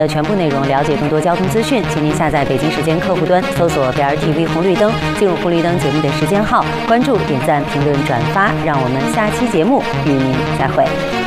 的全部内容，了解更多交通资讯，请您下载北京时间客户端，搜索 BRTV 红绿灯，进入红绿灯节目的时间号，关注、点赞、评论、转发，让我们下期节目与您再会。